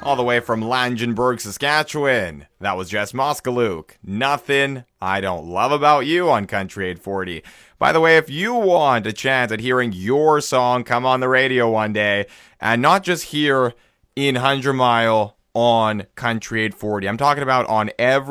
all the way from Langenburg, Saskatchewan. That was Jess Moskalook. Nothing I Don't Love About You on Country 840. By the way, if you want a chance at hearing your song come on the radio one day, and not just here in 100 Mile on Country 840, I'm talking about on every